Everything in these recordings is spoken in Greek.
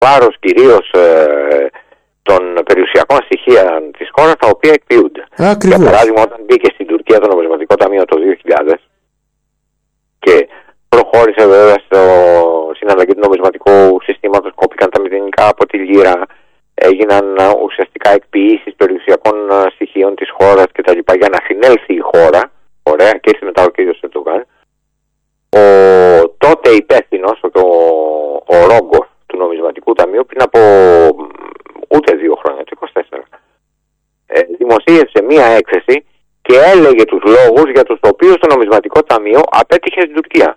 βάρος κυρίως των περιουσιακών στοιχείων της χώρας, τα οποία εκποιούνται. Ακριβώς. Για παράδειγμα, όταν μπήκε στην Τουρκία το νομισματικό ταμείο το 2000 και προχώρησε βέβαια στην αλλαγή του νομισματικού συστήματος, κόπηκαν τα μηδενικά από τη λίρα, έγιναν ουσιαστικά εκποιήσεις περιουσιακών στοιχείων της χώρας κτλ. Για να συνέλθει η χώρα, ωραία, και ήρθε μετά ο κύριος Ερντογάν, ο τότε υπεύθυνος, ο Ρόγκοφ του νομισματικού ταμείου, πριν από ούτε 2 χρόνια, το 24, δημοσίευσε μία έκθεση και έλεγε τους λόγους για τους οποίους το νομισματικό ταμείο απέτυχε στην Τουρκία.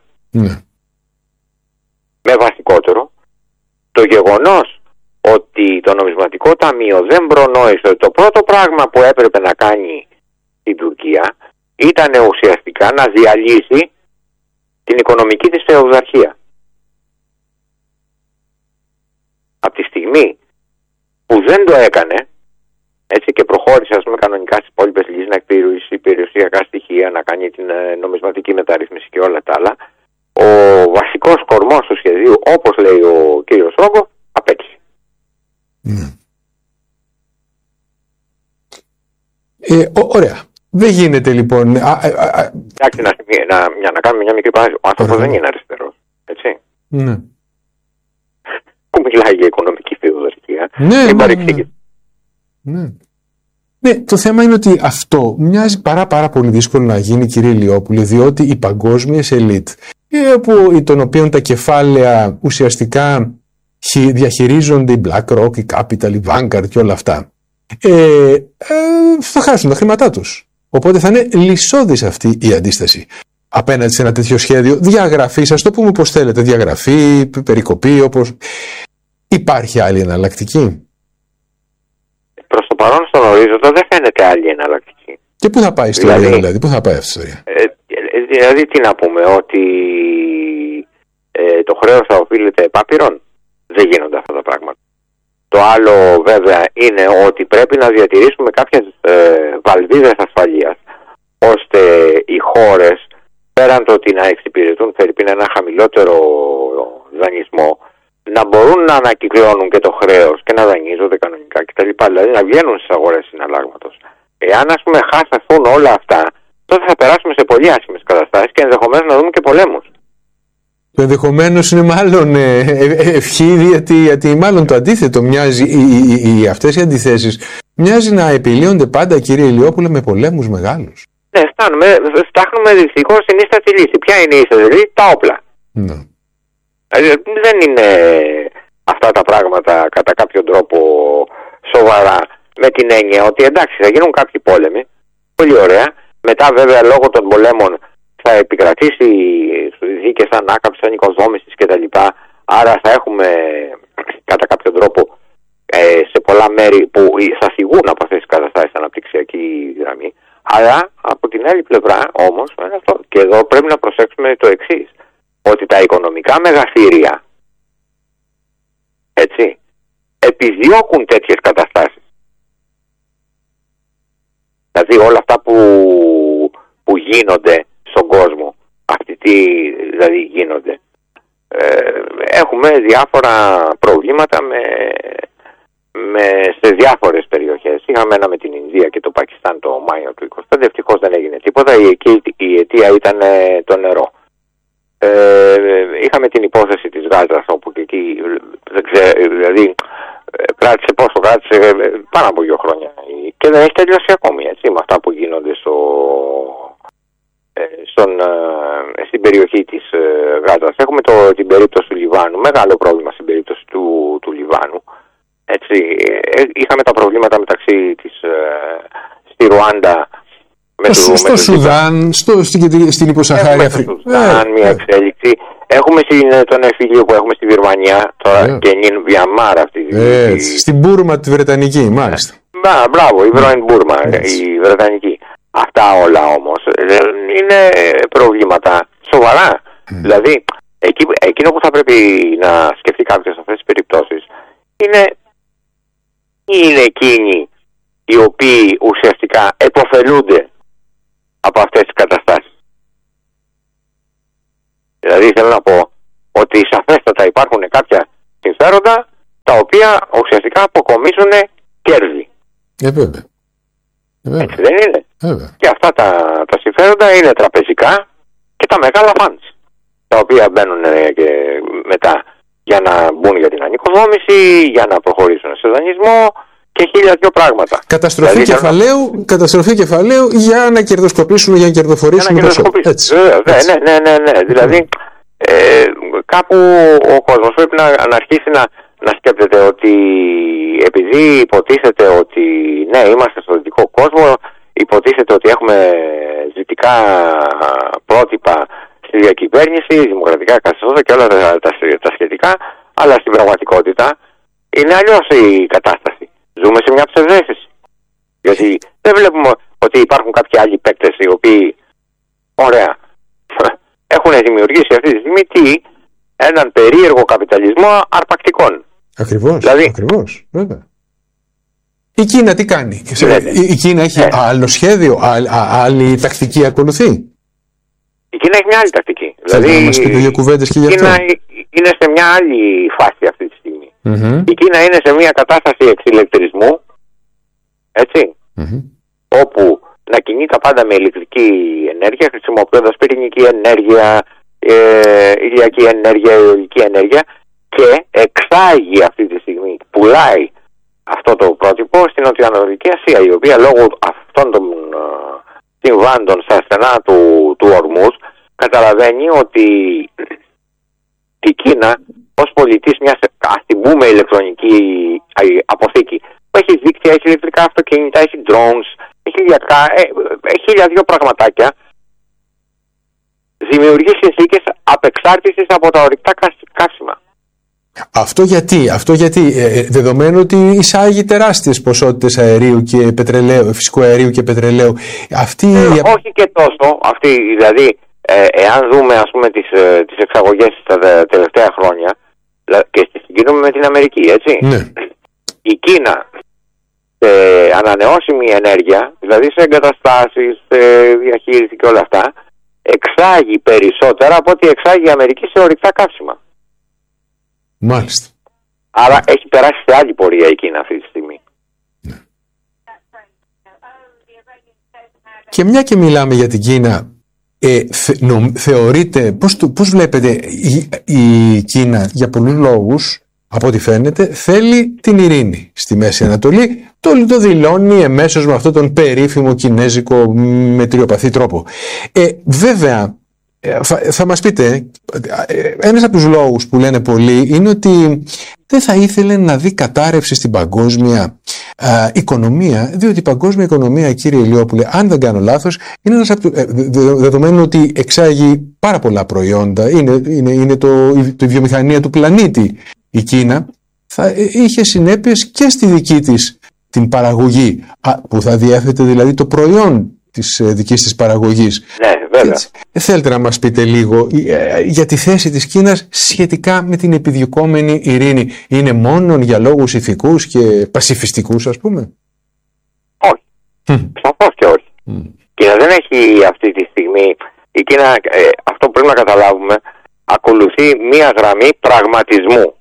Με βασικότερο το γεγονός ότι το νομισματικό ταμείο δεν προνόησε ότι το πρώτο πράγμα που έπρεπε να κάνει στην Τουρκία ήταν ουσιαστικά να διαλύσει την οικονομική της φεουδαρχία. Από τη στιγμή που δεν το έκανε, έτσι, και προχώρησε, ας πούμε, κανονικά στις υπόλοιπες λύσεις, να εκποιήσει περιουσιακά στοιχεία, να κάνει την νομισματική μεταρρύθμιση και όλα τα άλλα, ο βασικός κορμός του σχεδίου, όπως λέει ο κύριος Ρόγκο, απέτυχε. Ωραία. Δεν γίνεται λοιπόν. Εντάξει, να κάνουμε μια μικρή παράδειγμα. Ο άνθρωπος δεν είναι αριστερός. Έτσι. Ναι. Που μιλάει για οικονομική φεουδαρχία. Ναι, το θέμα είναι ότι αυτό μοιάζει πάρα πολύ δύσκολο να γίνει, κύριε Ηλιόπουλε, διότι οι παγκόσμιες ελίτ, των οποίων τα κεφάλαια ουσιαστικά διαχειρίζονται η BlackRock, η Capital, η Vanguard και όλα αυτά, θα χάσουν τα χρήματά τους. Οπότε θα είναι λυσώδης αυτή η αντίσταση απέναντι σε ένα τέτοιο σχέδιο διαγραφής, ας το πούμε όπως θέλετε, διαγραφή, περικοπή, όπως... Υπάρχει άλλη εναλλακτική? Προς το παρόν στον ορίζοντα δεν φαίνεται άλλη εναλλακτική. Και πού θα πάει η ιστορία, δηλαδή, πού θα πάει αυτή η ιστορία? Δηλαδή τι να πούμε, ότι το χρέος θα οφείλεται επάπειρον? Δεν γίνονται αυτά τα πράγματα. Το άλλο βέβαια είναι ότι πρέπει να διατηρήσουμε κάποιες βαλβίδες ασφαλείας, ώστε οι χώρες, πέραν το ότι να εξυπηρετούν φερειπίν ένα χαμηλότερο δανεισμό, να μπορούν να ανακυκλώνουν και το χρέος και να δανείζονται κανονικά κτλ. Δηλαδή να βγαίνουν στις αγορές συναλλάγματος. Εάν, ας πούμε, χάσουν όλα αυτά, τότε θα περάσουμε σε πολύ άσχημες καταστάσεις και ενδεχομένως να δούμε και πολέμους. Ενδεχομένως είναι μάλλον ευχή, γιατί μάλλον το αντίθετο μοιάζει, αυτές οι αντιθέσεις μοιάζει να επιλύονται πάντα, κύριε Ηλιόπουλε, με πολέμους μεγάλους. Ναι, φτάχνουμε δυστυχώς στην ίστατη λύση. Ποια είναι η ίστατη λύση? Τα όπλα. Ναι. Δεν είναι αυτά τα πράγματα κατά κάποιο τρόπο σοβαρά, με την έννοια ότι εντάξει, θα γίνουν κάποιοι πόλεμοι, πολύ ωραία, μετά βέβαια λόγω των πολέμων θα επικρατήσει δίκες ανάκαμψης, ανοικοδόμησης κτλ. Άρα θα έχουμε κατά κάποιο τρόπο σε πολλά μέρη που θα φυγούν από αυτές τις καταστάσεις αναπτυξιακή γραμμή. Αλλά από την άλλη πλευρά όμως, και εδώ πρέπει να προσέξουμε το εξής, ότι τα οικονομικά μεγαθύρια, έτσι, επιδιώκουν τέτοιες καταστάσεις. Δηλαδή όλα αυτά που γίνονται στον κόσμο, δηλαδή γίνονται, έχουμε διάφορα προβλήματα σε διάφορες περιοχές. Είχαμε ένα με την Ινδία και το Πακιστάν το Μάιο του 2025, ευτυχώς δεν έγινε τίποτα, η αιτία ήταν το νερό. Είχαμε την υπόθεση της Γάζας, όπου και εκεί δεν ξέρω, δηλαδή κράτησε πάνω από 2 χρόνια και δεν έχει τελειώσει ακόμη, έτσι, με αυτά που γίνονται στην περιοχή της Γάζας. Έχουμε την περίπτωση του Λιβάνου, μεγάλο πρόβλημα στην περίπτωση του Λιβάνου, έτσι. Είχαμε τα προβλήματα μεταξύ στη Ρουάντα, στο Σουδάν, στην υποσαχάρια Αφρική. Στο Σουδάν, μια εξέλιξη. Έχουμε τον εφήγιο που έχουμε στη Βυρμανία, τώρα και είναι Μιανμάρ αυτή. Στην Μπούρμα τη Βρετανική, μάλιστα. Μπράβο, η πρώην Μπούρμα, η Βρετανική. Αυτά όλα όμως είναι προβλήματα σοβαρά. Δηλαδή, εκείνο που θα πρέπει να σκεφτεί κάποιος σε αυτές τις περιπτώσεις είναι εκείνοι οι οποίοι ουσιαστικά επωφελούνται από αυτές τις καταστάσεις. Δηλαδή θέλω να πω ότι σαφέστατα υπάρχουν κάποια συμφέροντα τα οποία ουσιαστικά αποκομίζουν κέρδη. Βέβαια. Έτσι δεν είναι? Βέβαια. Και αυτά τα συμφέροντα είναι τραπεζικά και τα μεγάλα funds, τα οποία μπαίνουν και μετά για να μπουν για την ανοικοδόμηση, για να προχωρήσουν σε δανεισμό και 1002 πράγματα. Καταστροφή κεφαλαίου για να κερδοσκοπήσουν, για να κερδοφορήσουν. Ναι. Δηλαδή κάπου ο κόσμος πρέπει να αρχίσει να σκέπτεται ότι επειδή υποτίθεται ότι ναι, είμαστε στο δυτικό κόσμο, υποτίθεται ότι έχουμε δυτικά πρότυπα στη διακυβέρνηση, δημοκρατικά καθεστώτα και όλα τα σχετικά, αλλά στην πραγματικότητα είναι αλλιώς η κατάσταση. Ζούμε σε μια ψευδαίσθηση. Γιατί δεν βλέπουμε ότι υπάρχουν κάποιοι άλλοι παίκτες οι οποίοι, ωραία, έχουν δημιουργήσει αυτή τη στιγμή έναν περίεργο καπιταλισμό αρπακτικών. Ακριβώς, δηλαδή, ακριβώς, βέβαια. Η Κίνα τι κάνει? Η Κίνα έχει άλλο σχέδιο, άλλη τακτική ακολουθεί? Η Κίνα έχει μια άλλη τακτική. Δηλαδή, να μας πείτε δύο κουβέντες και γι' αυτό. Η Κίνα είναι σε μια άλλη φάση αυτή τη στιγμή. Η Κίνα είναι σε μια κατάσταση εξηλεκτρισμού, έτσι, όπου να κινεί τα πάντα με ηλεκτρική ενέργεια, χρησιμοποιώντας πυρηνική ενέργεια, ηλιακή ενέργεια, αιωλική ενέργεια, και εξάγει αυτή τη στιγμή, πουλάει αυτό το πρότυπο στην Νοτιοανατολική Ασία, η οποία λόγω αυτών των συμβάντων στα στενά του Ορμούς καταλαβαίνει ότι η Κίνα ως πολιτής μιας, ας την πούμε, ηλεκτρονική αποθήκη που έχει δίκτυα, έχει ηλεκτρικά αυτοκίνητα, έχει drones, έχει 1002 πραγματάκια, δημιουργεί συνθήκες απεξάρτησης από τα ορυκτά καύσιμα. Αυτό γιατί, δεδομένου ότι εισάγει τεράστιες ποσότητες αερίου και πετρελαίου, φυσικού αερίου και πετρελαίου. Όχι και τόσο. Δηλαδή, εάν δούμε, ας πούμε, τις εξαγωγές τα τελευταία χρόνια και τις συγκρίνουμε με την Αμερική, έτσι. Ναι. Η Κίνα σε ανανεώσιμη ενέργεια, δηλαδή σε εγκαταστάσεις, σε διαχείριση και όλα αυτά, εξάγει περισσότερα από ό,τι εξάγει η Αμερική σε ορυκτά καύσιμα. Μάλιστα. Άρα έχει περάσει σε άλλη πορεία η Κίνα αυτή τη στιγμή. Ναι. Και μια και μιλάμε για την Κίνα, θεωρείτε, πώς βλέπετε η Κίνα για πολλούς λόγους, από ό,τι φαίνεται, θέλει την ειρήνη στη Μέση Ανατολή. Το δηλώνει εμέσως με αυτόν τον περίφημο κινέζικο μετριοπαθή τρόπο. Βέβαια, θα μας πείτε, ένας από τους λόγους που λένε πολλοί είναι ότι δεν θα ήθελε να δει κατάρρευση στην παγκόσμια οικονομία, διότι η παγκόσμια οικονομία, κύριε Ηλιόπουλε, αν δεν κάνω λάθος, είναι ένας δεδομένου ότι εξάγει πάρα πολλά προϊόντα, είναι η βιομηχανία του πλανήτη. Η Κίνα θα είχε συνέπειες και στη δική της την παραγωγή, που θα διέθετε δηλαδή το προϊόν της δικής της παραγωγής. Ναι, βέβαια. Έτσι, θέλετε να μας πείτε λίγο για τη θέση της Κίνας σχετικά με την επιδιωκόμενη ειρήνη? Είναι μόνον για λόγους ηθικούς και πασιφιστικούς, ας πούμε? Όχι. Σαφώς και όχι. Η Κίνα δεν έχει αυτή τη στιγμή. Η Κίνα, αυτό που πρέπει να καταλάβουμε, ακολουθεί μία γραμμή πραγματισμού.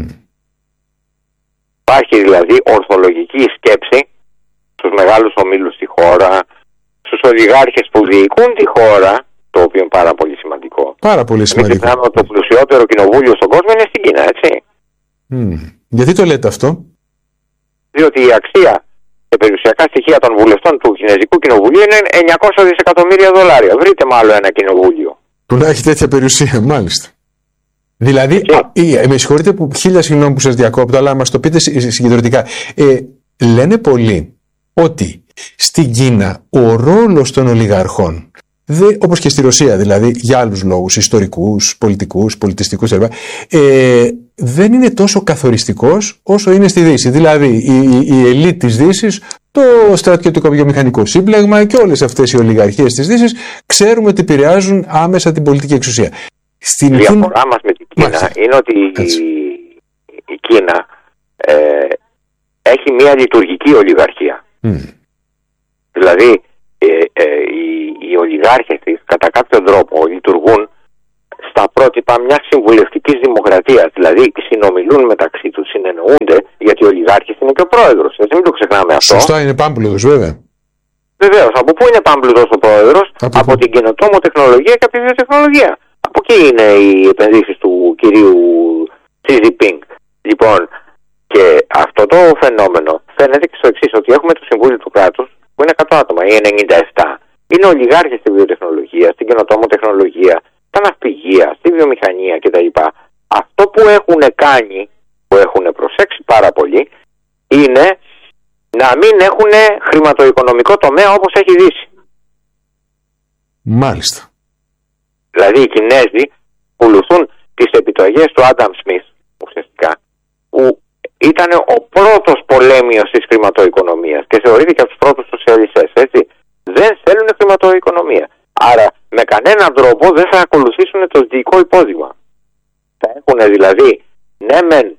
Υπάρχει δηλαδή ορθολογική σκέψη στους μεγάλους ομίλους στη χώρα, στους ολιγάρχες που διοικούν τη χώρα, το οποίο είναι πάρα πολύ σημαντικό. Πάρα πολύ σημαντικό. Μην ξεχνάμε ότι το πλουσιότερο κοινοβούλιο στον κόσμο είναι στην Κίνα, έτσι. Γιατί το λέτε αυτό? Διότι η αξία και περιουσιακά στοιχεία των βουλευτών του Κινέζικου Κοινοβουλίου είναι 900 δισεκατομμύρια δολάρια. Βρείτε μάλλον ένα κοινοβούλιο που να έχει τέτοια περιουσία, μάλιστα. Δηλαδή, με συγχωρείτε που χίλια συγγνώμη που σας διακόπτω, αλλά μας το πείτε συγκεντρωτικά. Λένε πολλοί ότι στην Κίνα ο ρόλος των ολιγαρχών, όπως και στη Ρωσία δηλαδή, για άλλους λόγους, ιστορικούς, πολιτικούς, πολιτιστικούς, δεν είναι τόσο καθοριστικός όσο είναι στη Δύση. Δηλαδή η ελίτ της Δύσης, το στρατιωτικό βιομηχανικό σύμπλεγμα και όλες αυτές οι ολιγαρχίες της Δύσης ξέρουμε ότι επηρεάζουν άμεσα την πολιτική εξουσία. Η διαφορά μας με την Κίνα είναι ότι η Κίνα έχει μια λειτουργική ολιγαρχία. Δηλαδή οι ολιγάρχες της κατά κάποιο τρόπο λειτουργούν τα πρότυπα μιας συμβουλευτικής δημοκρατίας. Δηλαδή συνομιλούν μεταξύ τους, συνεννοούνται, γιατί ο ολιγάρχης είναι και ο πρόεδρος. Έτσι μην το ξεχνάμε αυτό. Σωστά, είναι πάμπλουτος βέβαια. Βεβαίως. Από πού είναι πάμπλουτος ο πρόεδρος? Από την καινοτόμο τεχνολογία και από τη βιοτεχνολογία. Από εκεί είναι οι επενδύσεις του κυρίου Xi Jinping. Λοιπόν, και αυτό το φαινόμενο φαίνεται και στο εξής, ότι έχουμε το Συμβούλιο του Κράτους που είναι 100 άτομα ή 97. Είναι ολιγάρχες στη βιοτεχνολογία, στην καινοτόμο τεχνολογία, στα ναυπηγεία, στη βιομηχανία κτλ. Αυτό που έχουν κάνει, που έχουν προσέξει πάρα πολύ, είναι να μην έχουν χρηματοοικονομικό τομέα όπως έχει Δύση. Μάλιστα. Δηλαδή οι Κινέζοι πουλουθούν τις επιταγές του Άνταμ Σμιθ, ουσιαστικά, που ήταν ο πρώτος πολέμιος της χρηματοοικονομίας και θεωρήθηκε από τους πρώτους σοσιαλιστές, έτσι. Δεν θέλουν χρηματοοικονομία. Άρα με κανέναν τρόπο δεν θα ακολουθήσουν το δυτικό υπόδειγμα. Θα έχουν δηλαδή, ναι μεν,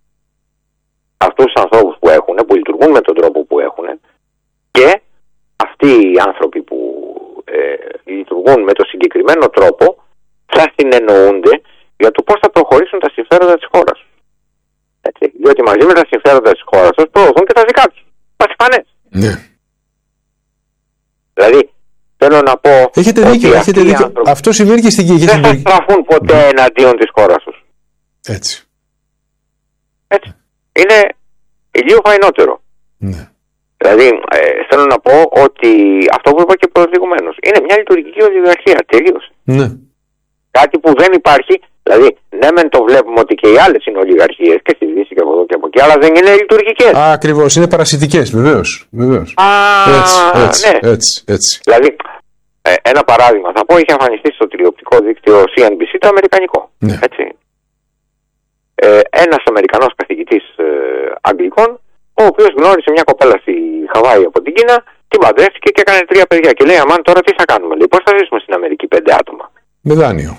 αυτούς τους ανθρώπους που έχουν, που λειτουργούν με τον τρόπο που έχουν, και αυτοί οι άνθρωποι που λειτουργούν με το συγκεκριμένο τρόπο θα συνεννοούνται για το πώς θα προχωρήσουν τα συμφέροντα της χώρας. Έτσι, διότι μαζί με τα συμφέροντα της χώρας τους προωθούν και τα δικά τους. Πασιφανές. Ναι. Δηλαδή, θέλω να πω. Έχετε δίκιο, έχετε δίκιο. Αυτό συμβαίνει και στην Κίνα. Δεν θα στραφούν ποτέ εναντίον της χώρας τους. Έτσι. Έτσι. Είναι λίγο φαϊνότερο. Ναι. Δηλαδή, θέλω να πω ότι αυτό που είπα και προηγουμένως, είναι μια λειτουργική ολιγαρχία. Τελείωσε. Ναι. Κάτι που δεν υπάρχει. Δηλαδή, ναι, μεν το βλέπουμε ότι και οι άλλες είναι ολιγαρχίες και στη Δύση και από εδώ και από εκεί, αλλά δεν είναι λειτουργικές. Ακριβώς, είναι παρασιτικές, βεβαίως. Βεβαίως. Έτσι. Δηλαδή, ένα παράδειγμα θα πω, είχε εμφανιστεί στο τηλεοπτικό δίκτυο CNBC το αμερικανικό. Ναι. Έτσι. Ένας Αμερικανός καθηγητής Αγγλικών, ο οποίος γνώρισε μια κοπέλα στη Χαβάη από την Κίνα, την παντρεύτηκε και έκανε 3 παιδιά. Και λέει, αμάν, τώρα τι θα κάνουμε, λέει, πώς θα ζήσουμε στην Αμερική 5 άτομα. Με δάνειο.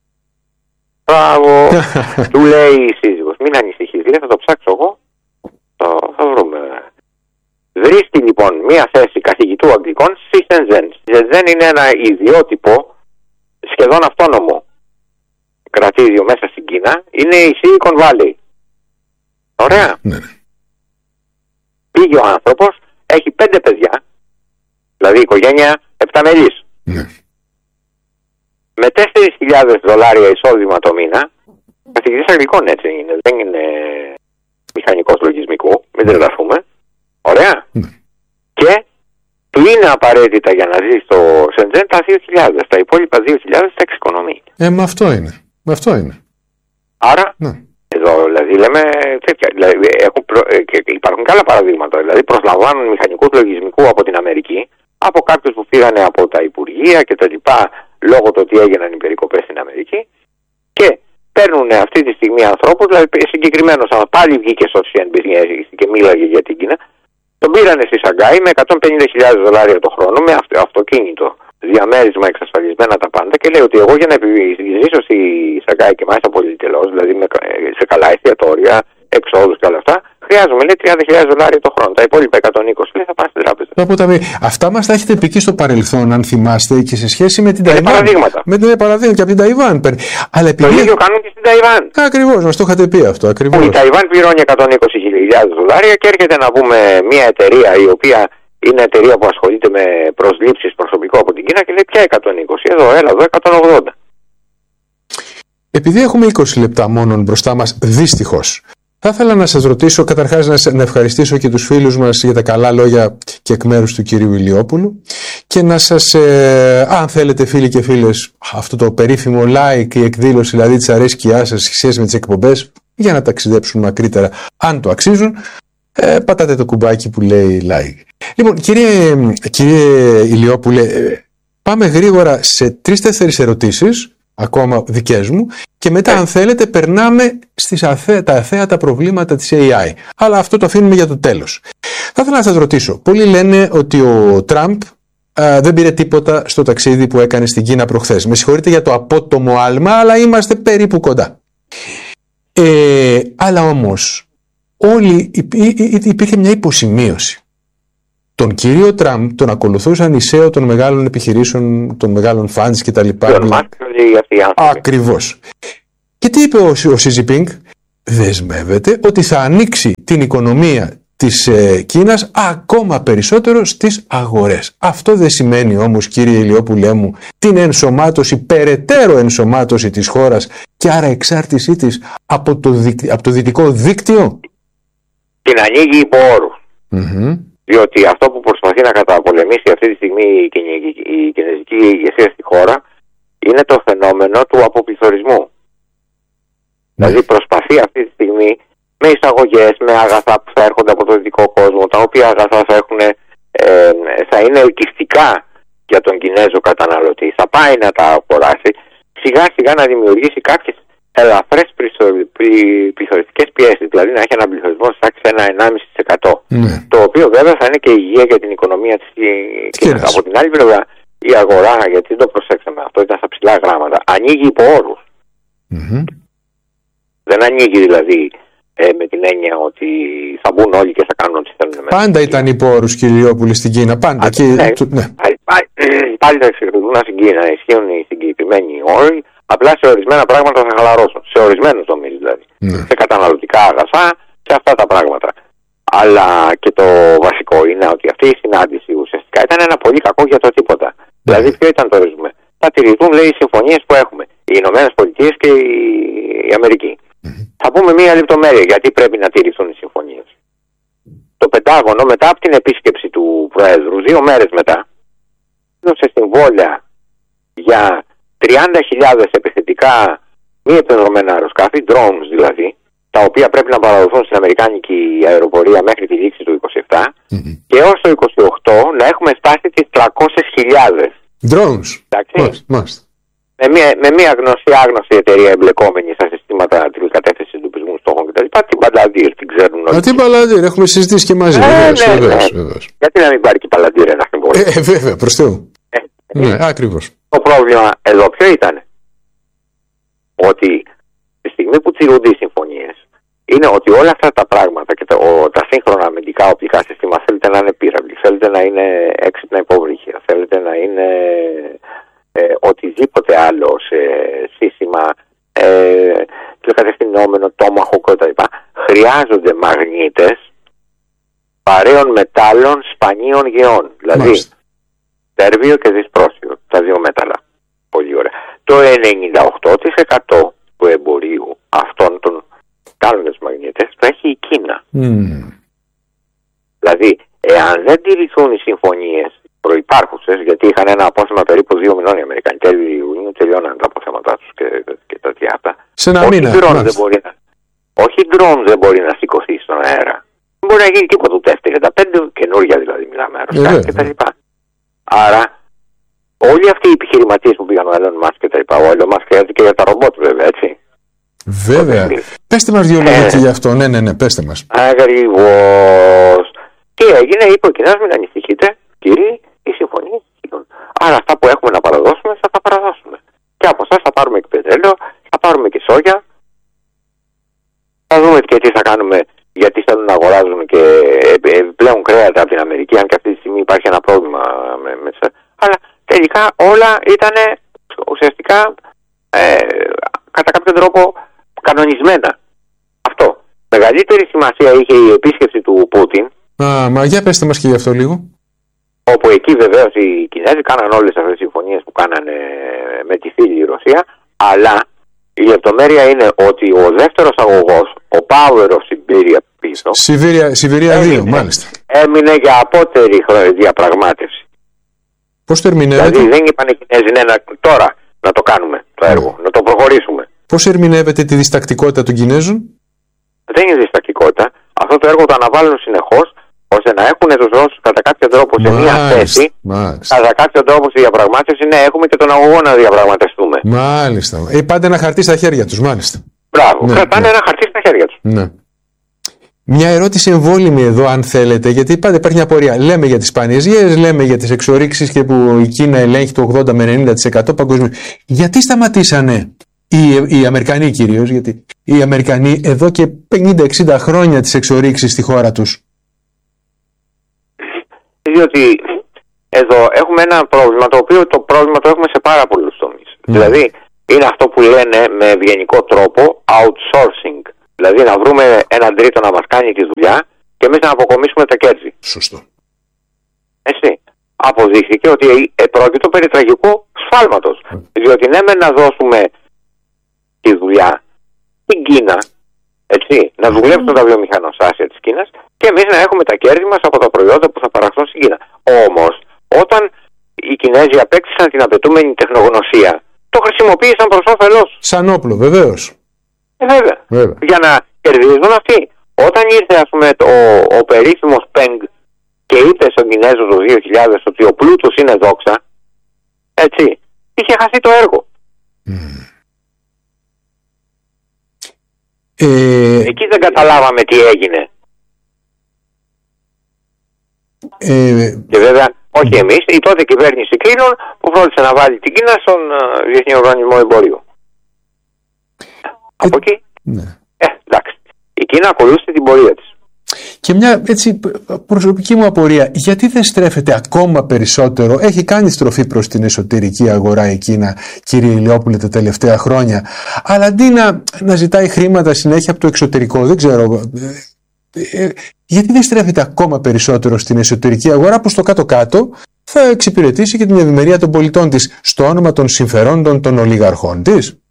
Μπράβο. Του λέει η σύζυγος, μην ανησυχείς, λέει, θα το ψάξω εγώ, θα βρούμε. Βρίσκει λοιπόν μια θέση καθηγητού Αγγλικών στη Σενζέν. Στη Σενζέν είναι ένα ιδιότυπο, σχεδόν αυτόνομο κρατήδιο μέσα στην Κίνα, είναι η Silicon Valley. Ωραία. Ναι. Πήγε ο άνθρωπος, έχει 5 παιδιά, δηλαδή οικογένεια 7 μελής. Ναι. Με $4.000 εισόδημα το μήνα, καθηγητής Αγγλικών έτσι είναι, δεν είναι μηχανικός λογισμικού, μην τρελαθούμε. Ωραία. Ναι. Και του είναι απαραίτητα για να ζει στο Σεντζέν τα 2.000. Τα υπόλοιπα 2.000 τα εξοικονομεί. Με αυτό είναι. Άρα, ναι. Εδώ δηλαδή λέμε τέτοια. Δηλαδή, υπάρχουν και άλλα παραδείγματα. Δηλαδή προσλαμβάνουν μηχανικούς λογισμικού από την Αμερική, από κάποιους που πήγανε από τα Υπουργεία και τα λοιπά, λόγω του ότι έγιναν οι περικοπές στην Αμερική, και παίρνουν αυτή τη στιγμή ανθρώπους, δηλαδή συγκεκριμένος πάλι βγήκε στο CNBC και μίλαγε για την Κίνα, τον πήρανε στη Σαγκάη με $150,000 το χρόνο, με αυτοκίνητο, διαμέρισμα, εξασφαλισμένα τα πάντα, και λέει ότι εγώ για να επιζήσω στη Σαγκάη και μάλιστα πολυτελώς, δηλαδή σε καλά εστιατόρια, εξόδους και όλα αυτά, χρειάζομαι, λέει, $30,000 το χρόνο. Τα υπόλοιπα 120 λέει θα πάνε στην τράπεζα. Αυτά μας τα έχετε πει και στο παρελθόν, αν θυμάστε, και σε σχέση με την Ταϊβάν. Παραδείγματα. Με την παραδείγματα και από την Ταϊβάν. Αλλά το ίδιο κάνουν και στην Ταϊβάν. Ακριβώς, μας το είχατε πει αυτό. Ακριβώς. Η Ταϊβάν πληρώνει $120,000 και έρχεται να πούμε μια εταιρεία η οποία είναι εταιρεία που ασχολείται με προσλήψεις προσωπικό από την Κίνα και λέει πια 120, εδώ 180. Επειδή έχουμε 20 λεπτά μόνο μπροστά μας, δυστυχώς, θα ήθελα να σας ρωτήσω, καταρχάς να ευχαριστήσω και τους φίλους μας για τα καλά λόγια και εκ μέρους του κυρίου Ηλιόπουλου, και να σας, αν θέλετε φίλοι και φίλες, αυτό το περίφημο like, η εκδήλωση δηλαδή της αρέσκειάς σας σε σχέση με τις εκπομπές, για να ταξιδέψουν μακρύτερα αν το αξίζουν, πατάτε το κουμπάκι που λέει like. Λοιπόν, κύριε Ηλιόπουλε, πάμε γρήγορα σε 3-4 ερωτήσεις, ακόμα δικές μου, και μετά αν θέλετε περνάμε στις τα αθέατα προβλήματα της AI. Αλλά αυτό το αφήνουμε για το τέλος. Θα ήθελα να σας ρωτήσω, πολλοί λένε ότι ο Τραμπ δεν πήρε τίποτα στο ταξίδι που έκανε στην Κίνα προχθές. Με συγχωρείτε για το απότομο άλμα, αλλά είμαστε περίπου κοντά. Αλλά όμως υπήρχε μια υποσημείωση. τον κύριο Τραμπ τον ακολουθούσαν οι CEO των μεγάλων επιχειρήσεων, των μεγάλων funds κτλ. Ακριβώς. Και τι είπε ο Xi Jinping? Δεσμεύεται ότι θα ανοίξει την οικονομία της Κίνας ακόμα περισσότερο στις αγορές. Αυτό δεν σημαίνει όμως, κύριε Ηλιόπουλέ μου, την ενσωμάτωση, περαιτέρω ενσωμάτωση της χώρας και άρα εξάρτησή της από το δυτικό δίκτυο? Την ανοίγει υπό όρους. Διότι αυτό που προσπαθεί να καταπολεμήσει αυτή τη στιγμή η κινέζικη ηγεσία στη χώρα είναι το φαινόμενο του αποπληθωρισμού. Δηλαδή προσπαθεί αυτή τη στιγμή με εισαγωγές, με αγαθά που θα έρχονται από το δυτικό κόσμο, τα οποία αγαθά θα είναι ελκυστικά για τον Κινέζο καταναλωτή, θα πάει να τα αγοράσει, σιγά σιγά να δημιουργήσει κάποιες ελαφρές πληθωριστικές πιέσεις, δηλαδή να έχει έναν πληθωρισμό στη τάξη 1-1,5%. Το οποίο βέβαια θα είναι και υγεία για την οικονομία της Κίνας. Από την άλλη πλευρά, η αγορά, γιατί δεν το προσέξαμε, αυτό ήταν στα ψηλά γράμματα, ανοίγει υπό όρους. Δεν ανοίγει δηλαδή με την έννοια ότι θα μπουν όλοι και θα κάνουν ό,τι θέλουν. Πάντα ήταν υπό όρους, κύριε Ηλιόπουλε, στην Κίνα. Πάντα. Πάλι θα εξεκολουθούν στην Κίνα, ισχύουν οι συγκεκριμένοι όροι. Απλά σε ορισμένα πράγματα θα χαλαρώσουν. Σε ορισμένους τομείς δηλαδή. Σε καταναλωτικά αγαθά, σε αυτά τα πράγματα. Αλλά και το βασικό είναι ότι αυτή η συνάντηση ουσιαστικά ήταν ένα πολύ κακό για το τίποτα. Δηλαδή, ποιο ήταν το ρεζουμέ? Θα τηρηθούν, λέει, οι συμφωνίες που έχουμε. Οι Ηνωμένες Πολιτείες και η Αμερική. Θα πούμε μία λεπτομέρεια γιατί πρέπει να τηρηθούν οι συμφωνίες. Το Πεντάγωνο, μετά από την επίσκεψη του Προέδρου, 2 μέρες μετά, έδωσε συμβόλαια για 30.000 επιθετικά μη επενδρομένα αεροσκάφη, drones δηλαδή, τα οποία πρέπει να παραδοθούν στην Αμερικάνικη αεροπορία μέχρι τη λήξη του 27 και έως το 28 να έχουμε φτάσει τις 300.000. Drones. Μάλιστα. Με μια άγνωστη εταιρεία εμπλεκόμενη στα συστήματα τηλεκατεύθυνσης εντοπισμού στόχων κτλ. Την Palantir, την ξέρουν όλοι. Την Palantir, έχουμε συζητήσει και μαζί. Βεβαίως. Γιατί να μην πάρει και η Palantir ένα συμβόλαιο? Βέβαια, προς Θεού. Ναι, ακριβώς. Το πρόβλημα εδώ ποιο ήταν? Ότι τη στιγμή που τηρούνται οι συμφωνίες, είναι ότι όλα αυτά τα πράγματα και τα σύγχρονα αμυντικά οπτικά συστήματα, θέλετε να είναι πύραυλοι, θέλετε να είναι έξυπνα υποβρύχια, θέλετε να είναι οτιδήποτε άλλο σε σύστημα τηλεκατευθυνόμενο, τόμαχο κτλ. Χρειάζονται μαγνήτες παρέων μετάλλων σπανίων γεών. Δηλαδή τέρβιο και δυσπρόσιο, τα δύο μέταλλα. Πολύ ωραία. Το 98% του εμπορίου αυτών των κάνοντας μαγνήτες το έχει η Κίνα. Δηλαδή, εάν δεν τηρηθούν οι συμφωνίες προϋπάρχουσες, γιατί είχαν ένα απόθεμα περίπου 2 μηνών οι Αμερικανοί, τέλη Ιουνίου τελειώναν τα αποθέματά τους και τα αυτά. Σε ένα μήνα. Όχι drone δεν μπορεί να σηκωθεί στον αέρα. Δεν μπορεί να γίνει τίποτα ούτε F-35, καινούργια δηλαδή μιλάμε, αεροσκάφη κτλ. Άρα, όλοι αυτοί οι επιχειρηματίες που πήγαν ο Elon Musk και τα λοιπά, ο Elon Musk έρθει και για τα ρομπότ βέβαια, έτσι. Βέβαια. Πέστε μας 2 λόγια και γι' αυτό. Ναι, πέστε μας. Ακριβώς. Τι έγινε, είπε ο Κινέζος, μην ανησυχείτε, κύριοι, οι συμφωνίες. Άρα αυτά που έχουμε να παραδώσουμε θα τα παραδώσουμε. Και από εσάς θα πάρουμε και πετρέλαιο, θα πάρουμε και σόγια. Θα δούμε και τι θα κάνουμε, γιατί θέλουν να αγοράζουν και επιπλέον κρέατα από την Αμερική, αν και αυτή τη στιγμή υπάρχει ένα πρόβλημα με αλλά τελικά όλα ήταν ουσιαστικά κατά κάποιο τρόπο κανονισμένα. Αυτό. Μεγαλύτερη σημασία είχε η επίσκεψη του Πούτιν. Μα για πέστε μας και γι' αυτό λίγο. Όπου εκεί βεβαίως οι Κινέζοι κάναν όλες αυτές τις συμφωνίες που κάνανε με τη φίλη Ρωσία, αλλά η λεπτομέρεια είναι ότι ο δεύτερος αγωγός, ο Power of Siberia πίσω, Σιβηρία 2, μάλιστα, έμεινε για απότερη διαπραγμάτευση. Πώς το ερμηνεύετε? Δηλαδή δεν είπαν οι Κινέζοι τώρα να το κάνουμε το έργο, να το προχωρήσουμε. Πώς ερμηνεύετε τη διστακτικότητα των Κινέζων? Δεν είναι διστακτικότητα. Αυτό το έργο το αναβάλουν συνεχώς, ώστε να έχουν τους Ρώσους κατά κάποιο τρόπο σε μια θέση. Κατά κάποιο τρόπο στη διαπραγμάτευση, ναι, έχουμε και τον αγωγό να διαπραγματευτούμε. Μάλιστα. Πάντα ένα χαρτί στα χέρια τους, μάλιστα. Μπράβο. Ναι, κρατάνε ένα χαρτί στα χέρια τους. Ναι. Μια ερώτηση εμβόλυμη εδώ, αν θέλετε, γιατί πάντα υπάρχει μια απορία. Λέμε για τις σπάνιες γιές, λέμε για τις εξορίξεις και που η Κίνα ελέγχει το 80 με 90% παγκοσμίως. Γιατί σταματήσανε οι Αμερικανοί κυρίως, γιατί οι Αμερικανοί εδώ και 50-60 χρόνια τις εξορίξεις στη χώρα τους? Διότι εδώ έχουμε ένα πρόβλημα, το οποίο το πρόβλημα το έχουμε σε πάρα πολλούς τομείς. Δηλαδή είναι αυτό που λένε με ευγενικό τρόπο outsourcing. Δηλαδή να βρούμε έναν τρίτο να μας κάνει τη δουλειά και εμείς να αποκομίσουμε τα κέρδη. Σωστό. Έτσι. Αποδείχθηκε ότι πρόκειτο περί τραγικού σφάλματος. Διότι ναι, με να δώσουμε τη δουλειά στην Κίνα, έτσι, να δουλέψουν τα βιομηχανοστάσια της Κίνας και εμείς να έχουμε τα κέρδη μας από τα προϊόντα που θα παραχθούν στην Κίνα. Όμως, όταν οι Κινέζοι απέκτησαν την απαιτούμενη τεχνογνωσία, το χρησιμοποίησαν προς όφελός. Σαν όπλο, βεβαίως. Βέβαια. Για να κερδίζουν αυτοί. Όταν ήρθε, ας πούμε, ο περίφημος Πενγκ και είπε στον Κινέζο το 2000 ότι ο πλούτος είναι δόξα, έτσι, είχε χαθεί το έργο. Εκεί δεν καταλάβαμε τι έγινε. Και βέβαια, όχι εμείς, η τότε κυβέρνηση Κλίνων που φρόντισε να βάλει την Κίνα στον Διεθνή Οργανισμό Εμπορίου. Από εκεί, εντάξει, η Κίνα ακολούθησε την πορεία της. Και μια έτσι προσωπική μου απορία, γιατί δεν στρέφεται ακόμα περισσότερο, έχει κάνει στροφή προς την εσωτερική αγορά η Κίνα, κύριε Ηλιόπουλε, τα τελευταία χρόνια, αλλά αντί να ζητάει χρήματα συνέχεια από το εξωτερικό, δεν ξέρω, γιατί δεν στρέφεται ακόμα περισσότερο στην εσωτερική αγορά που στο κάτω-κάτω θα εξυπηρετήσει και την ευημερία των πολιτών της στο όνομα των συμφερόντων των ολιγαρχών της?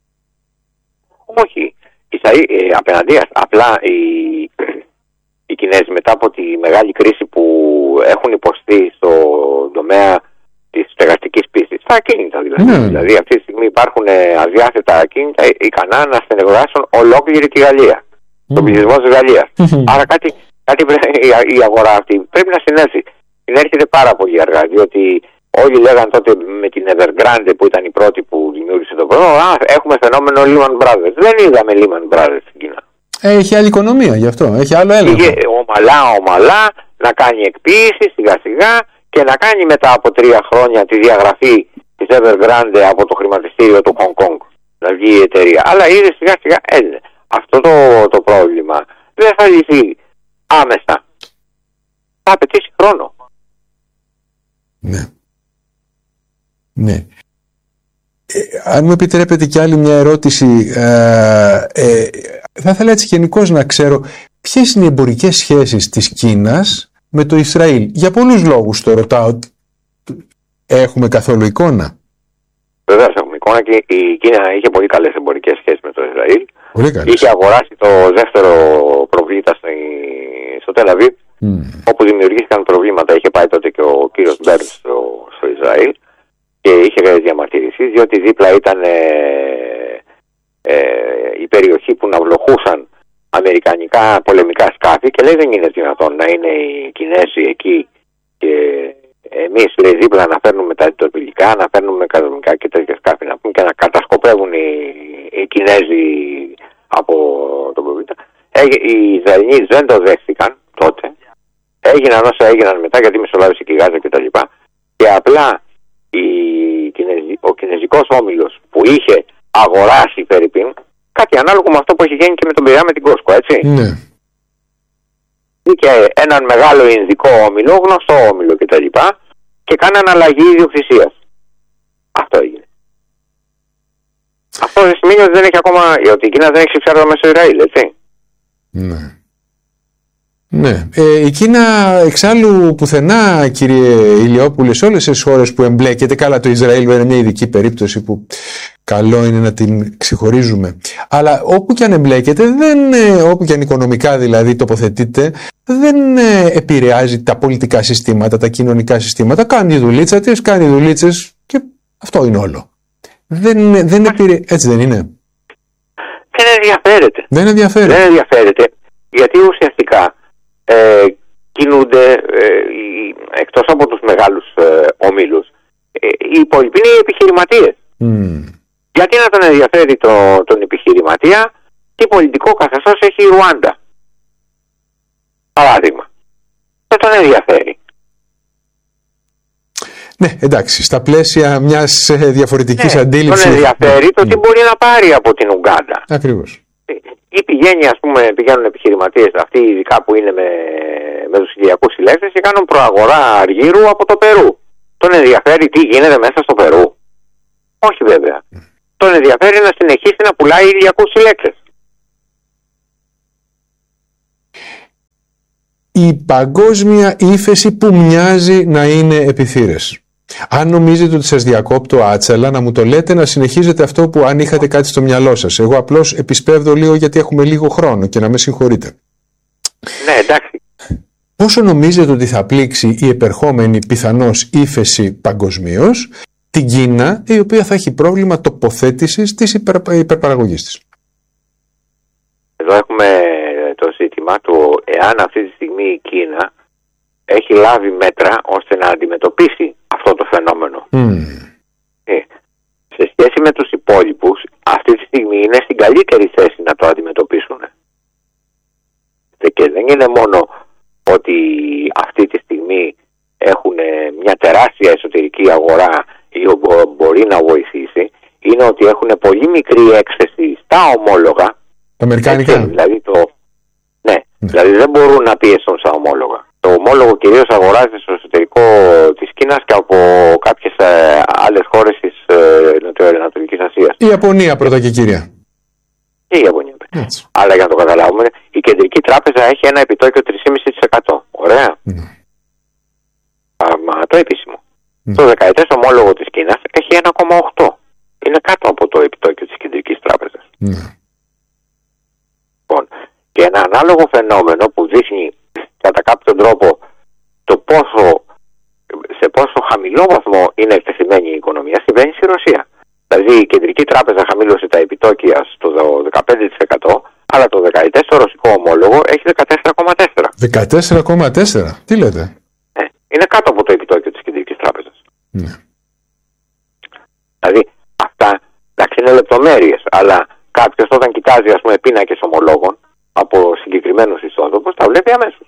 Όχι, απέναντίας, απλά οι Κινέζοι μετά από τη μεγάλη κρίση που έχουν υποστεί στον τομέα της στεγαστικής πίστης, τα ακίνητα δηλαδή. Δηλαδή αυτή τη στιγμή υπάρχουν αδιάθετα ακίνητα ικανά να στενεγοράσουν ολόκληρη τη Γαλλία. Τον πληθυσμό της Γαλλίας. Άρα κάτι η αγορά αυτή πρέπει να συνέλθει. Συνέρχεται πάρα πολύ αργά, διότι όλοι λέγαν τότε με την Evergrande που ήταν η πρώτη που δημιούργησε το πρόγραμμα, έχουμε φαινόμενο Lehman Brothers. Δεν είδαμε Lehman Brothers στην Κίνα. Έχει άλλη οικονομία γι' αυτό, έχει άλλο έλεγχο. Είχε ομαλά να κάνει εκποίηση σιγά σιγά και να κάνει μετά από 3 χρόνια τη διαγραφή της Evergrande από το χρηματιστήριο του Hong Kong. Να βγει η εταιρεία. Αλλά είδε σιγά σιγά έδινε. Αυτό το πρόβλημα δεν θα λυθεί άμεσα. Θα απαιτήσει χρόνο. Ναι. Αν μου επιτρέπετε κι άλλη μια ερώτηση, θα ήθελα έτσι γενικώς να ξέρω ποιες είναι οι εμπορικές σχέσεις της Κίνας με το Ισραήλ. Για πολλούς λόγους το ρωτάω. Έχουμε καθόλου εικόνα? Βεβαίως έχουμε εικόνα και η Κίνα είχε πολύ καλές εμπορικές σχέσεις με το Ισραήλ. Πολύ καλές. Είχε αγοράσει το δεύτερο προβλήτα στο Τελ-Αβίβ, όπου δημιουργήθηκαν προβλήματα. Είχε πάει τότε και ο κύριος Μπέρνς στο Ισραήλ και είχε διαμαρτυρηθεί διότι δίπλα ήταν η περιοχή που ναυλοχούσαν αμερικανικά πολεμικά σκάφη και λέει δεν είναι δυνατόν να είναι οι Κινέζοι εκεί και εμείς, λέει, δίπλα να φέρνουμε τα λιτοπηλικά, να φέρνουμε καταδομικά και τέτοια σκάφη να πούμε και να κατασκοπεύουν οι Κινέζοι από τον προβλήτα. Οι Ισραηλοί δεν το δέχτηκαν τότε. Έγιναν όσα έγιναν μετά γιατί μεσολάβησε και η Γάζα κτλ. Και απλά ο κινέζικος όμιλος που είχε αγοράσει Φερρυπίν, κάτι ανάλογο με αυτό που έχει γίνει και με τον Πειραιά με την Κόσκο, έτσι. Ναι. Είχε έναν μεγάλο Ινδικό όμιλο, γνωστό όμιλο κτλ. Και κάναν αλλαγή ιδιοκτησίας. Αυτό έγινε. Αυτό δεν σημαίνει ότι δεν έχει ακόμα, ότι η Κίνα δεν έχει συμφέρον μέσα στο Ισραήλ, έτσι. Ναι. Ναι. Η Κίνα εξάλλου πουθενά, κύριε Ηλιόπουλε, σε όλες τις χώρες που εμπλέκεται, καλά το Ισραήλ είναι μια ειδική περίπτωση που καλό είναι να την ξεχωρίζουμε, αλλά όπου και αν εμπλέκεται, όπου και αν οικονομικά δηλαδή τοποθετείται, δεν επηρεάζει τα πολιτικά συστήματα, τα κοινωνικά συστήματα. Κάνει τη δουλίτσα της, κάνει δουλίτσες και αυτό είναι όλο. Έτσι δεν είναι? Δεν ενδιαφέρεται. Γιατί ουσιαστικά κινούνται εκτός από τους μεγάλους ομίλους, οι υπόλοιποι είναι οι επιχειρηματίες. Γιατί να τον ενδιαφέρει τον επιχειρηματία, τι πολιτικό καθεστώς έχει η Ρουάντα, παράδειγμα? Δεν τον ενδιαφέρει. Ναι, εντάξει, στα πλαίσια μιας διαφορετικής αντίληψης. Τον ενδιαφέρει το τι μπορεί να πάρει από την Ουγκάντα. Ακριβώς. Ή πηγαίνουν επιχειρηματίες αυτοί, ειδικά που είναι με τους Ηλιακούς συλλέκτες και κάνουν προαγορά αργύρου από το Περού. Τον ενδιαφέρει τι γίνεται μέσα στο Περού? Όχι βέβαια. Τον ενδιαφέρει να συνεχίσει να πουλάει Ηλιακούς συλλέκτες. Η παγκόσμια ύφεση που μοιάζει να είναι επιθύρες. Αν νομίζετε ότι σας διακόπτω άτσαλα, να μου το λέτε, να συνεχίζετε αυτό που αν είχατε κάτι στο μυαλό σας. Εγώ απλώς επισπεύδω λίγο γιατί έχουμε λίγο χρόνο και να με συγχωρείτε. Ναι, εντάξει. Πόσο νομίζετε ότι θα πλήξει η επερχόμενη πιθανώς ύφεση παγκοσμίως την Κίνα, η οποία θα έχει πρόβλημα τοποθέτησης της υπερπαραγωγής της? Εδώ έχουμε το ζήτημα του εάν αυτή τη στιγμή η Κίνα έχει λάβει μέτρα ώστε να αντιμετωπίσει αυτό το φαινόμενο. Σε σχέση με τους υπόλοιπους, αυτή τη στιγμή είναι στην καλύτερη θέση να το αντιμετωπίσουν. Και δεν είναι μόνο ότι αυτή τη στιγμή έχουν μια τεράστια εσωτερική αγορά η οποία μπορεί να βοηθήσει, είναι ότι έχουν πολύ μικρή έκθεση στα ομόλογα. Τα αμερικάνικα. Δηλαδή δεν μπορούν να πιέσουν στα ομόλογα. Το ομόλογο κυρίως αγοράζεται στο εσωτερικό της Κίνας και από κάποιες άλλες χώρες της Νοτιοανατολικής Ασίας. Η Ιαπωνία πρώτα και κύρια. Και η Ιαπωνία. Αλλά για να το καταλάβουμε, η κεντρική τράπεζα έχει ένα επιτόκιο 3,5%. Ωραία. Το επίσημο. Το δεκαετές ομόλογο της Κίνας έχει 1,8%. Είναι κάτω από το επιτόκιο της κεντρικής τράπεζας. Λοιπόν, και ένα ανάλογο φαινόμενο που δείχνει κατά κάποιον τρόπο το σε πόσο χαμηλό βαθμό είναι εκτεθειμένη η οικονομία συμβαίνει στη Ρωσία. Δηλαδή η κεντρική τράπεζα χαμήλωσε τα επιτόκια στο 15%, αλλά το δεκαετές το ρωσικό ομόλογο έχει 14,4%. 14,4%? Τι λέτε? Είναι κάτω από το επιτόκιο της κεντρικής τράπεζας. Δηλαδή αυτά, εντάξει, είναι λεπτομέρειες, αλλά κάποιος όταν κοιτάζει ας πούμε πίνακες ομολόγων από συγκεκριμένους ιστότοπους τα βλέπει αμέσως.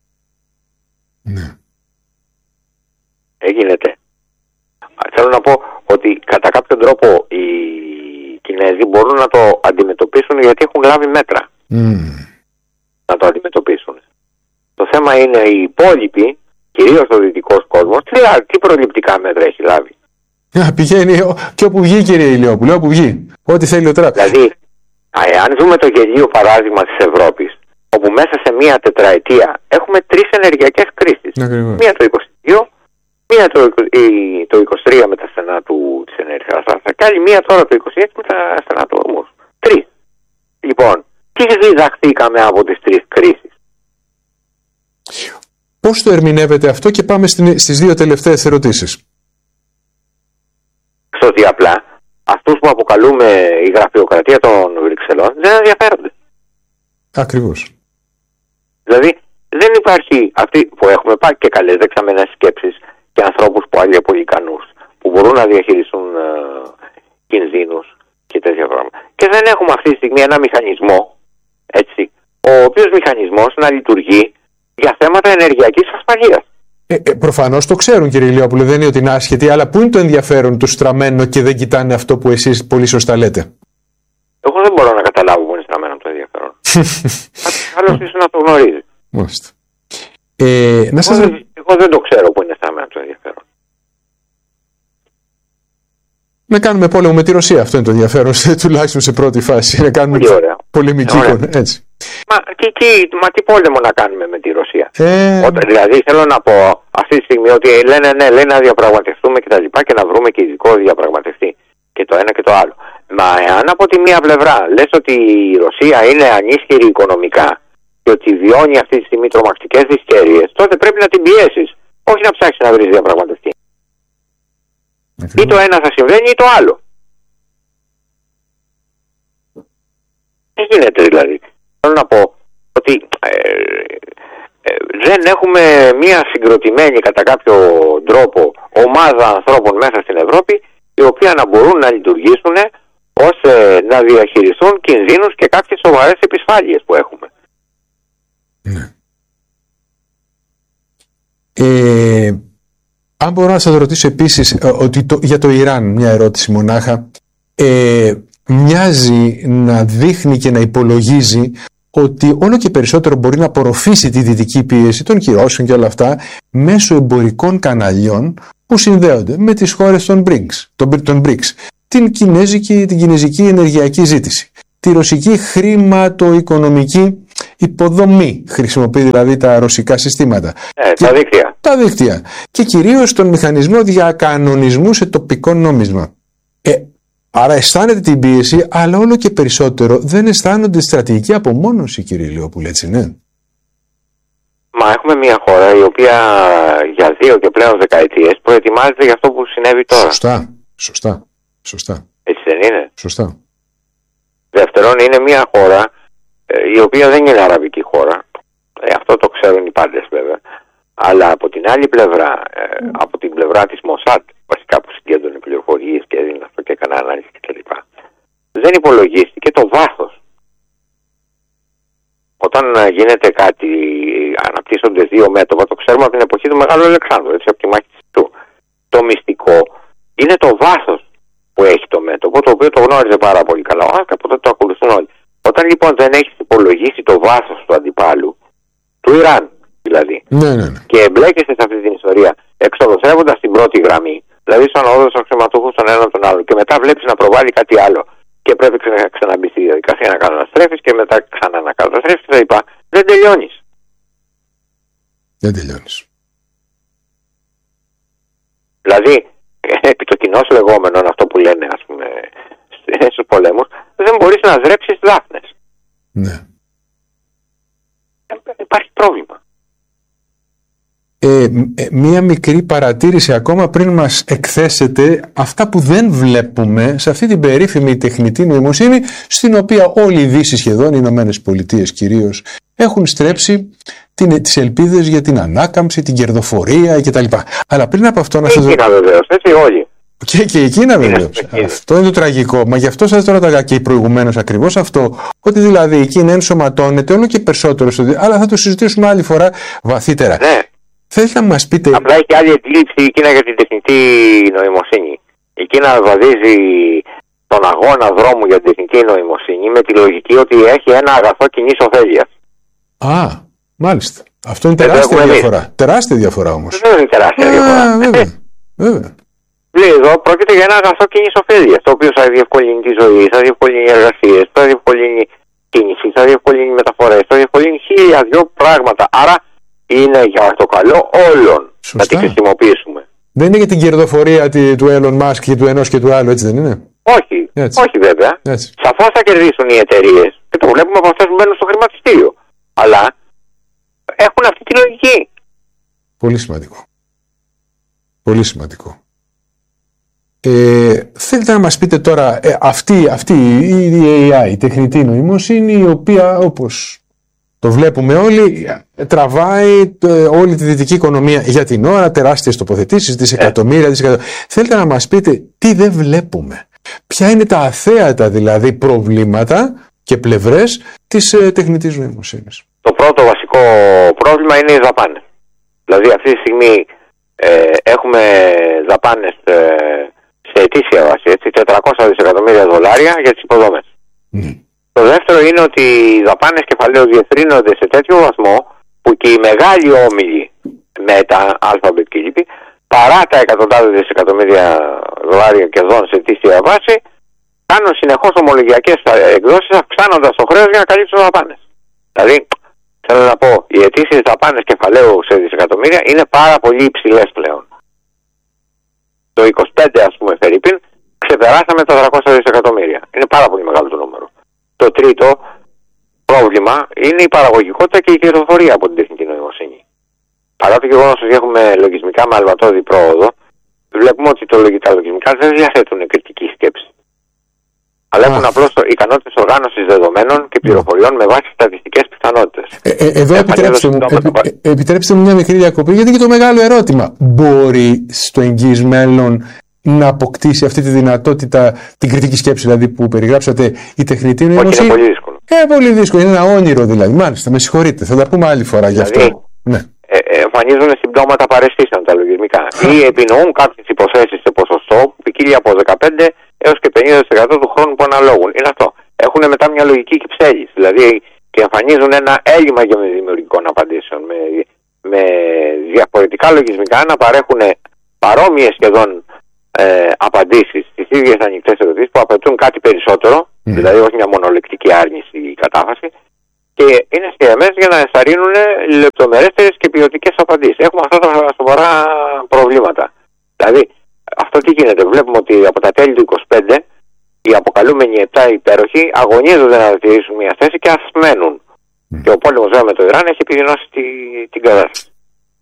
Γίνεται. Θέλω να πω ότι κατά κάποιον τρόπο οι Κινέζοι μπορούν να το αντιμετωπίσουν γιατί έχουν λάβει μέτρα να το αντιμετωπίσουν. Το θέμα είναι οι υπόλοιποι, κυρίως ο δυτικός κόσμος, τι προληπτικά μέτρα έχει λάβει. Πηγαίνει και όπου βγει, κύριε Ηλιόπουλε, όπου βγει. Ό,τι θέλει ο τράπεζας. Δηλαδή, αν δούμε το γελίο παράδειγμα της Ευρώπης, όπου μέσα σε μία τετραετία έχουμε 3 ενεργειακές κρίσεις. Μία το 22, μία το 23 με τα στενά της ενέργειας και άλλη μία τώρα το 26 με τα στενά του ορμούς. 3. Λοιπόν, τι διδαχθήκαμε από τις 3 κρίσεις? Πώς το ερμηνεύετε αυτό? Και πάμε στις 2 τελευταίες ερωτήσεις. Στο ότι απλά αυτούς που αποκαλούμε η γραφειοκρατία των Βρυξελών δεν ενδιαφέρονται. Ακριβώς. Δηλαδή δεν υπάρχει αυτοί που έχουμε πάει και καλές δεξαμενές σκέψεις και ανθρώπους που άλλοι από ικανούς που μπορούν να διαχειριστούν κινδύνους και τέτοια πράγματα. Και δεν έχουμε αυτή τη στιγμή ένα μηχανισμό, έτσι, ο οποίος μηχανισμός να λειτουργεί για θέματα ενεργειακής ασφαλείας. Προφανώς το ξέρουν, κύριε Ηλιόπουλε, δεν είναι ότι είναι άσχετοι, αλλά πού είναι το ενδιαφέρον του στραμμένο και δεν κοιτάνε αυτό που εσείς πολύ σωστά λέτε? Εγώ δεν μπορώ να καταλάβω που είναι στραμμένο το ενδιαφέρον. Άλλος ίσως να το γνωρίζει. Μάλιστα. Εγώ δεν το ξέρω που είναι στραμμένο το ενδιαφέρον. Να κάνουμε πόλεμο με τη Ρωσία, αυτό είναι το ενδιαφέρον, τουλάχιστον σε πρώτη φάση. Να κάνουμε πολεμική εικόνα, έτσι. Μα τι πόλεμο να κάνουμε με τη Ρωσία? Δηλαδή θέλω να πω αυτή τη στιγμή ότι λένε να διαπραγματευτούμε και τα λοιπά και να βρούμε και ειδικό διαπραγματευτή και το ένα και το άλλο. Μα εάν από τη μία πλευρά λες ότι η Ρωσία είναι ανίσχυρη οικονομικά και ότι βιώνει αυτή τη στιγμή τρομακτικές δυσκέρειες, τότε πρέπει να την πιέσεις, όχι να ψάξεις να βρεις διαπραγματευτή. Ή το ένα θα συμβαίνει ή το άλλο. Τι γίνεται δηλαδή? Θέλω να πω ότι δεν έχουμε μια συγκροτημένη κατά κάποιο τρόπο ομάδα ανθρώπων μέσα στην Ευρώπη οι οποίοι να μπορούν να λειτουργήσουν ώστε να διαχειριστούν κινδύνους και κάποιες σοβαρές επισφάλειες που έχουμε. Αν μπορώ να σας ρωτήσω επίσης ότι για το Ιράν, μια ερώτηση μονάχα, μοιάζει να δείχνει και να υπολογίζει ότι όλο και περισσότερο μπορεί να απορροφήσει τη δυτική πίεση των κυρώσεων και όλα αυτά μέσω εμπορικών καναλιών που συνδέονται με τις χώρες των BRICS, την κινέζικη ενεργειακή ζήτηση, τη ρωσική χρηματοοικονομική υποδομή, χρησιμοποιεί δηλαδή τα ρωσικά συστήματα. Τα δίκτυα. Και κυρίως τον μηχανισμό διακανονισμού σε τοπικό νόμισμα. Άρα αισθάνεται την πίεση, αλλά όλο και περισσότερο δεν αισθάνονται στρατηγική απομόνωση, κύριε Ηλιόπουλε, έτσι ναι? Μα έχουμε μια χώρα η οποία για 2 και πλέον δεκαετίες προετοιμάζεται για αυτό που συνέβη τώρα. Σωστά. Έτσι δεν είναι? Σωστά. Δεύτερον, είναι μια χώρα η οποία δεν είναι αραβική χώρα. Αυτό το ξέρουν οι πάντες βέβαια. Αλλά από την άλλη πλευρά, από την πλευρά της Μοσάτ, βασικά που συγκέντρωνε πληροφορίες και έδινε αυτό και έκανε ανάλυση κτλ., δεν υπολογίστηκε το βάθος. Όταν γίνεται κάτι, αναπτύσσονται 2 μέτωπα, το ξέρουμε από την εποχή του Μεγάλου Αλεξάνδρου, έτσι, από τη μάχη της Του. Το μυστικό είναι το βάθος που έχει το μέτωπο, το οποίο το γνώριζε πάρα πολύ καλά. Και από τότε το ακολουθούν όλοι. Όταν λοιπόν δεν έχεις υπολογίσει το βάθος του αντιπάλου, του Ιράν δηλαδή, ναι. και εμπλέκεσαι σε αυτή την ιστορία, εξοδοθρεύοντας την πρώτη γραμμή, δηλαδή στον όδο των χρηματούχων τον έναν τον άλλον, και μετά βλέπεις να προβάλλει κάτι άλλο και πρέπει να ξαναμπεί στη διαδικασία να καταστρέφεις και μετά ξανά να καταστρέφεις κτλ. Δεν τελειώνεις. Δηλαδή, επιτοκινώς λεγόμενον, αυτό που λένε ας πούμε στους πολέμους, δεν μπορείς να δρέψεις δάφνες. Ναι. Υπάρχει πρόβλημα. Μία μικρή παρατήρηση ακόμα πριν μας εκθέσετε αυτά που δεν βλέπουμε σε αυτή την περίφημη τεχνητή νοημοσύνη, στην οποία όλοι οι Δύσοι σχεδόν, οι Ηνωμένες Πολιτείες κυρίως, έχουν στρέψει τις ελπίδες για την ανάκαμψη, την κερδοφορία κτλ. Αλλά πριν από αυτό να σας δω. Εκείνα βεβαίως, έτσι όλοι. Και εκείνα βεβαίως. Αυτό είναι το τραγικό. Μα γι' αυτό σας το ρώταγα και προηγουμένως ακριβώς αυτό. Ότι δηλαδή εκείνα ενσωματώνεται όλο και περισσότερο αλλά θα το συζητήσουμε άλλη φορά βαθύτερα. Ναι. Θέλετε να μας πείτε. Απλά έχει άλλη αντίληψη εκείνα για την τεχνητή νοημοσύνη. Εκείνα βαδίζει τον αγώνα δρόμου για την τεχνητή νοημοσύνη με τη λογική ότι έχει ένα αγαθό κοινής ωφέλειας. Μάλιστα. Αυτό είναι τεράστια διαφορά. Τεράστια διαφορά όμως. Δεν είναι τεράστια διαφορά. Βέβαια. Εδώ πρόκειται για ένα αγαθό κοινής ωφέλειας, το οποίο θα διευκολύνει τη ζωή, θα διευκολύνει εργασίες, θα διευκολύνει κίνηση, θα διευκολύνει μεταφορές, θα διευκολύνει 1002 πράγματα. Άρα είναι για το καλό όλων. Σωστά. Να τη χρησιμοποιήσουμε. Δεν είναι για την κερδοφορία του Elon Musk και του ενός και του άλλου, έτσι δεν είναι? Όχι βέβαια. Σαφώς θα κερδίσουν οι εταιρείες και το βλέπουμε από αυτές που μπαίνουν στο χρηματιστήριο. Αλλά έχουν αυτή τη λογική. Πολύ σημαντικό. Θέλετε να μας πείτε τώρα αυτή η AI, η τεχνητή νοημοσύνη, η οποία όπως το βλέπουμε όλοι, τραβάει όλη τη δυτική οικονομία για την ώρα, τεράστιες τοποθετήσεις, δισεκατομμύρια. Θέλετε να μας πείτε τι δεν βλέπουμε? Ποια είναι τα αθέατα δηλαδή προβλήματα και πλευρές της τεχνητής νοημοσύνης? Το πρώτο βασικό πρόβλημα είναι οι δαπάνες. Δηλαδή αυτή τη στιγμή έχουμε δαπάνες σε ετήσια βάση, έτσι, 400 δισεκατομμύρια δολάρια για τις υποδομές. Το δεύτερο είναι ότι οι δαπάνες κεφαλαίου διευρύνονται σε τέτοιο βαθμό που και οι μεγάλοι όμιλοι με τα Alphabet και λοιποί, παρά τα εκατοντάδες δισεκατομμύρια δολάρια κερδών σε ετήσια βάση, κάνουν συνεχώς ομολογιακές εκδόσεις αυξάνοντας το χρέος για να καλύψουν δαπάνες. Δηλαδή, θέλω να πω, οι ετήσιες δαπάνες κεφαλαίου σε δισεκατομμύρια είναι πάρα πολύ υψηλές πλέον. Το 25, ας πούμε, φερρυπίν, ξεπεράσαμε τα 300 δισεκατομμύρια. Είναι πάρα πολύ μεγάλο το νούμερο. Το τρίτο πρόβλημα είναι η παραγωγικότητα και η κερδοφορία από την τεχνητή νοημοσύνη. Παρά το γεγονός ότι έχουμε λογισμικά με αλβατώδη πρόοδο, βλέπουμε ότι τα λογισμικά δεν διαθέτουν κριτική σκέψη. Αλλά έχουν απλώς ικανότητες οργάνωσης δεδομένων και πληροφοριών με βάση στατιστικές πιθανότητες. Εδώ επιτρέψτε μου μια μικρή διακοπή, γιατί και το μεγάλο ερώτημα. Μπορεί στο εγγύς μέλλον να αποκτήσει αυτή τη δυνατότητα, την κριτική σκέψη δηλαδή που περιγράψατε, η τεχνητή νοημοσύνη? Όχι, είναι πολύ δύσκολο. Πολύ δύσκολο, είναι ένα όνειρο δηλαδή. Μάλιστα, με συγχωρείτε, θα τα πούμε άλλη φορά γι' αυτό. Ναι. Εμφανίζουν συμπτώματα παραισθήσεων τα λογισμικά ή επινοούν κάποιες υποθέσεις σε ποσοστό που ποικίλει από 15 έως και 50% του χρόνου που αναλόγουν. Είναι αυτό. Έχουν μετά μια λογική κυψέλης. Δηλαδή ότι εμφανίζουν ένα έλλειμμα δημιουργικών απαντήσεων με διαφορετικά λογισμικά να παρέχουν παρόμοιες σχεδόν απαντήσεις στις ίδιες ανοιχτές ερωτήσεις που απαιτούν κάτι περισσότερο, δηλαδή όχι μια μονολεκτική άρνηση ή κατάφαση, και είναι σχεδιασμένες για να ενθαρρύνουν λεπτομερέστερες και ποιοτικές απαντήσεις. Έχουμε αυτά τα σοβαρά προβλήματα. Δηλαδή, αυτό τι γίνεται? Βλέπουμε ότι από τα τέλη του 25 οι αποκαλούμενοι 7 υπέροχοι αγωνίζονται να διατηρήσουν μια θέση και ας μένουν. Και ο πόλεμος βέβαια με το Ιράν έχει επιδεινώσει την κατάσταση.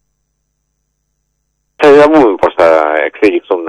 Θα δούμε πώς θα εξελιχθούν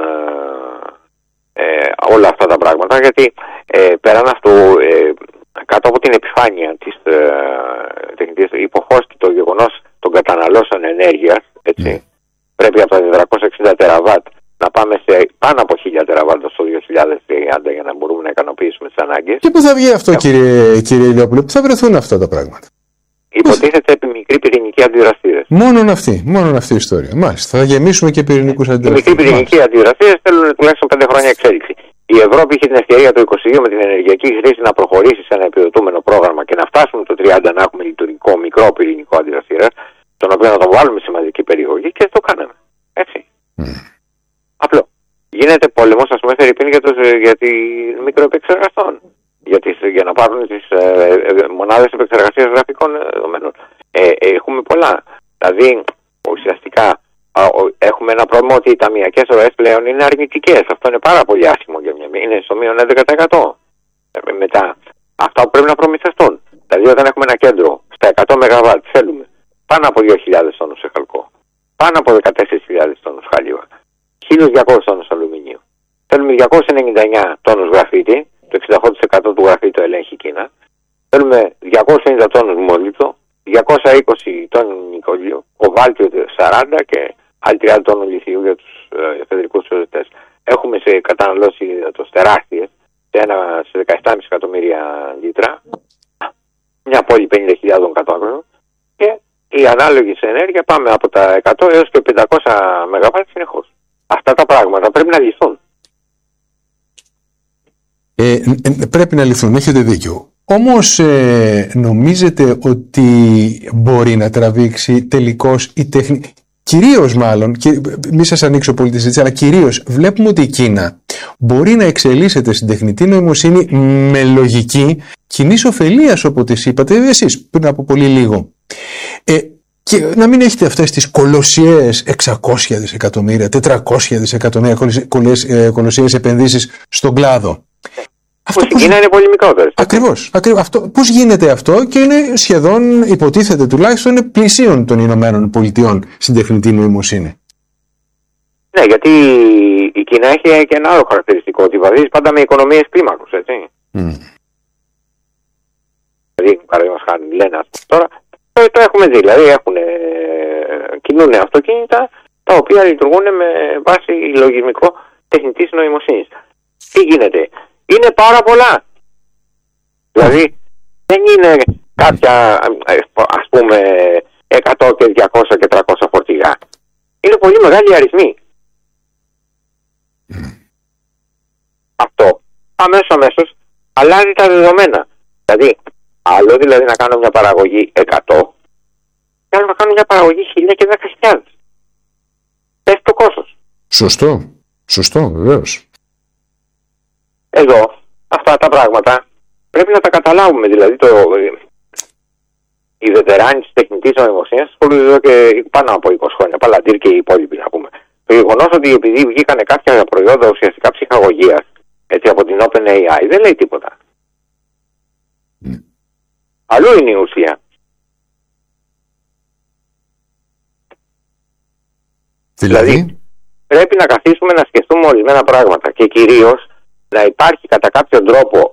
όλα αυτά τα πράγματα, γιατί πέραν αυτού, κάτω από την επιφάνεια της τεχνητής υποχώρηση το γεγονός των καταναλώσεων ενέργειας, έτσι, πρέπει από τα 460 τεραβάτ να πάμε σε πάνω από 1000 τεραβάτ στο 2030 για να μπορούμε να ικανοποιήσουμε τις ανάγκες. Και πού θα βγει αυτό, κύριε Ηλιόπουλε, πού θα βρεθούν αυτά τα πράγματα? Υποτίθεται επί μικροί πυρηνικοί αντιδραστήρες. Μόνον αυτή η ιστορία. Μάλιστα, θα γεμίσουμε και πυρηνικούς αντιδραστήρες. Οι μικροί πυρηνικοί αντιδραστήρες θέλουν τουλάχιστον 5 χρόνια εξέλιξη. Η Ευρώπη είχε την ευκαιρία το 22 με την ενεργειακή κρίση να προχωρήσει σε ένα επιδοτούμενο πρόγραμμα και να φτάσουμε το 30 να έχουμε λειτουργικό μικρό πυρηνικό αντιδραστήρα, τον οποίο να τον βάλουμε σε μαζική περιοχή, και το κάναμε. Έτσι. Απλό. Γίνεται πόλεμος, ας πούμε, φερειπίν για τη μικροεπεξεργαστών. Για να πάρουν τις μονάδες επεξεργασίας γραφικών δεδομένων. Έχουμε πολλά. Δηλαδή, ουσιαστικά έχουμε ένα πρόβλημα ότι οι ταμειακές ροές πλέον είναι αρνητικές. Αυτό είναι πάρα πολύ άσχημο για μια. Είναι στο μείον 11%. Μετά, αυτά που πρέπει να προμηθευτούν. Δηλαδή, όταν έχουμε ένα κέντρο στα 100 ΜΒ, θέλουμε πάνω από 2.000 τόνους σε χαλκό, πάνω από 14.000 τόνους χάλιβα, 1.200 τόνους αλουμινίου. Θέλουμε 299 τόνους γραφίτη. Το 68% του γραφείτου το ελέγχει η Κίνα. Θέλουμε 250 τόνους μόλιπτο, 220 τόνους νικόλιο, κοβάλτιο 40 και άλλοι 30 τόνους λιθίου για τους εφεδρικούς προσδοτές. Έχουμε σε καταναλώσει τεράστιες, σε 17,5 εκατομμύρια λίτρα, μια πόλη 50.000 κατόκρων, και η ανάλογη σε ενέργεια πάμε από τα 100 έως και 500 ΜΒ συνεχώς. Αυτά τα πράγματα πρέπει να λυθούν. Πρέπει να λυθούν, έχετε δίκιο. Όμως νομίζετε ότι μπορεί να τραβήξει τελικώς η τέχνη, κυρίως μάλλον, μη σας ανοίξω πολύ τη συζήτηση, αλλά κυρίως βλέπουμε ότι η Κίνα μπορεί να εξελίσσεται στην τεχνητή νοημοσύνη με λογική κοινής ωφελίας, όπως είπατε εσείς πριν από πολύ λίγο. Και να μην έχετε αυτές τις κολοσιαίες 600 δισεκατομμύρια, 400 δισεκατομμύρια κολοσιαίες επενδύσεις στον κλάδο. Που στην Κίνα είναι πολύ μικρότερες. Ακριβώς. Πώς γίνεται αυτό, και είναι σχεδόν, υποτίθεται τουλάχιστον, είναι πλησίον των Ηνωμένων Πολιτειών στην τεχνητή νοημοσύνη. Ναι, γιατί η Κίνα έχει και ένα άλλο χαρακτηριστικό, ότι βαδίζει πάντα με οικονομίες κλίμακος, έτσι. Δηλαδή, παραδείγματος χάρη, λένε τώρα, το έχουμε δει. Δηλαδή, κινούν αυτοκίνητα τα οποία λειτουργούν με βάση λογισμικό τεχνητής νοημοσύνης. Τι γίνεται? Είναι πάρα πολλά. Δηλαδή, δεν είναι κάποια, ας πούμε, 100 και 200 και 300 φορτηγά. Είναι πολύ μεγάλοι αριθμοί. Αυτό αμέσως αλλάζει τα δεδομένα. Δηλαδή, άλλο δηλαδή να κάνω μια παραγωγή 100 και άλλο να κάνω μια παραγωγή 1000 και 10.000. Πέφτει το κόστος. Σωστό, βεβαίως. Εδώ, αυτά τα πράγματα πρέπει να τα καταλάβουμε. Δηλαδή, οι βετεράνοι της τεχνητής νοημοσύνης ασχολούνται εδώ και πάνω από 20 χρόνια. Παλαντήρ και οι υπόλοιποι, να πούμε. Το γεγονός ότι επειδή βγήκανε κάποια προϊόντα ουσιαστικά ψυχαγωγίας, έτσι, από την OpenAI, δεν λέει τίποτα. Αλλού είναι η ουσία. Δηλαδή, πρέπει να καθίσουμε να σκεφτούμε ορισμένα πράγματα και κυρίως να υπάρχει κατά κάποιον τρόπο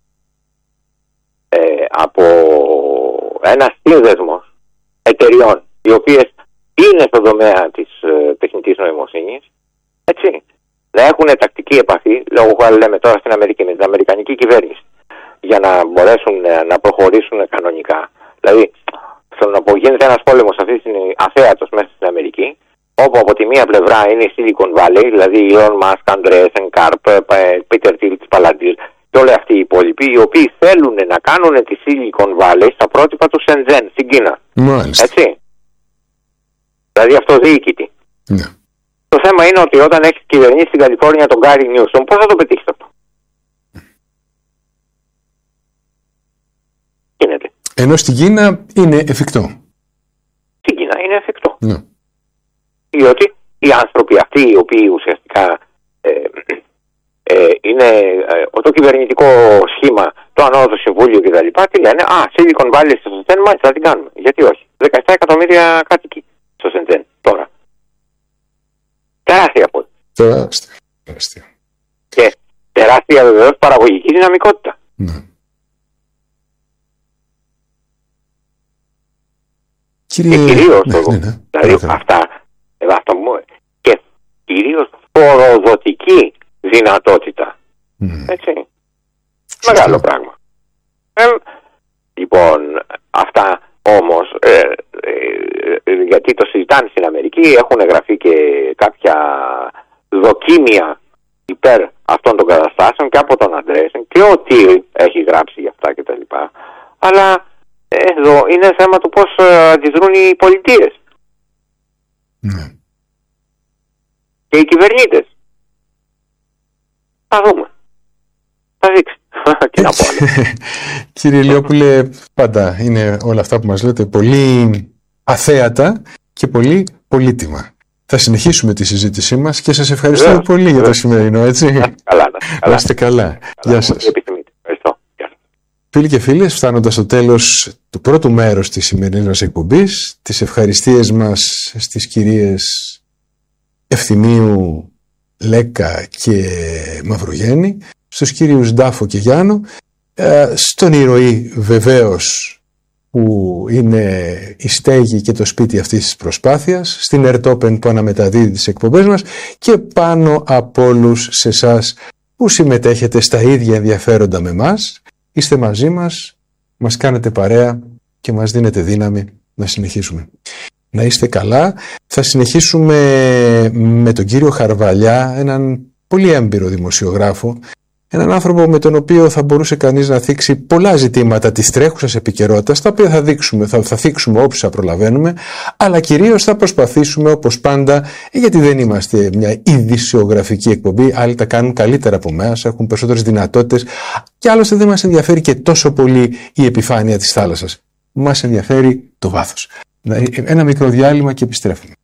από ένα σύνδεσμος εταιριών οι οποίες είναι στον τομέα της τεχνητής νοημοσύνης, έτσι, να έχουν τακτική επαφή, λόγω χάρη λέμε τώρα στην Αμερική, με την Αμερικανική κυβέρνηση, για να μπορέσουν να προχωρήσουν κανονικά. Δηλαδή, στον να γίνεται ένας πόλεμος αυτή τη στιγμή αθέατος μέσα στην Αμερική, όπου από τη μία πλευρά είναι η Silicon Valley, δηλαδή Elon Musk, Andreessen, Karp, Peter Thiel, Palantir, και όλοι αυτοί οι υπόλοιποι, οι οποίοι θέλουν να κάνουν τη Silicon Valley στα πρότυπα του Shenzhen στην Κίνα. Μάλιστα. Έτσι. Δηλαδή αυτοδιοίκητη. Ναι. Το θέμα είναι ότι όταν έχεις κυβερνήσει στην Καλιφόρνια τον Γκάρι Νιούσον, πώς θα το πετύχεις αυτό? Γίνεται. Ενώ στην Κίνα είναι εφικτό. Στην Κίνα είναι εφικτό. Ναι. Διότι οι άνθρωποι αυτοί οι οποίοι ουσιαστικά είναι το κυβερνητικό σχήμα, το ανώτατο συμβούλιο κτλ. Τι λένε? Silicon Valley στο Shenzhen, μάλιστα θα την κάνουμε. Γιατί όχι? 17 εκατομμύρια κάτοικοι στο Shenzhen τώρα. Τεράστια πόλη. Τεράστια. Και τεράστια βεβαίως παραγωγική δυναμικότητα. Ναι. Κύριε... Και κυρίως δηλαδή αυτά και κυρίως φοροδοτική δυνατότητα. Έτσι. Μεγάλο πράγμα. Λοιπόν, αυτά όμως γιατί το συζητάνε στην Αμερική, έχουν γραφεί και κάποια δοκίμια υπέρ αυτών των καταστάσεων και από τον Αντρέσεν και ο Τιρ έχει γράψει για αυτά κτλ. Αλλά εδώ είναι θέμα του πώς αντιδρούν οι πολιτείες. Ναι. Και οι κυβερνήτες. Θα δούμε. Θα δείξει. Τι να πω άλλο. Κύριε Λιόπουλε, πάντα είναι όλα αυτά που μας λέτε πολύ αθέατα και πολύ πολύτιμα. Θα συνεχίσουμε τη συζήτησή μας και σας ευχαριστώ πολύ για το σημερινό, έτσι. Καλά. Είστε καλά. Γεια σας. Ευχαριστώ. Φίλοι και φίλες, φτάνοντας στο τέλος του πρώτου μέρους της σημερινής μας εκπομπής, τις ευχαριστίες μας στις κυρίες Ευθυμίου, Λέκα και Μαυρογέννη, στους κύριους Ντάφο και Γιάννο, στον Ηρωή βεβαίως που είναι η στέγη και το σπίτι αυτής της προσπάθειας, στην Ερτόπεν που αναμεταδίδει τις εκπομπές μας και πάνω από όλους σε εσάς που συμμετέχετε στα ίδια ενδιαφέροντα με εμάς, είστε μαζί μας, μας κάνετε παρέα και μας δίνετε δύναμη να συνεχίσουμε. Να είστε καλά. Θα συνεχίσουμε με τον κύριο Χαρβαλιά, έναν πολύ έμπειρο δημοσιογράφο, έναν άνθρωπο με τον οποίο θα μπορούσε κανείς να θίξει πολλά ζητήματα της τρέχουσας επικαιρότητας, τα οποία θα θίξουμε όποσα προλαβαίνουμε, αλλά κυρίως θα προσπαθήσουμε όπως πάντα, γιατί δεν είμαστε μια ειδησιογραφική εκπομπή, άλλοι τα κάνουν καλύτερα από εμάς, έχουν περισσότερες δυνατότητες και άλλωστε δεν μας ενδιαφέρει και τόσο πολύ η επιφάνεια της θάλασσας. Μας ενδιαφέρει το βάθος. Ένα μικρό διάλειμμα και επιστρέφουμε.